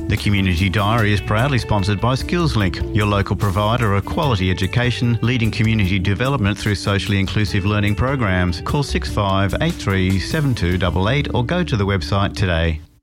The Community Diary is proudly sponsored by SkillsLink, your local provider of quality education, leading community development through socially inclusive learning programs. Call 6583 7288 or go to the website today.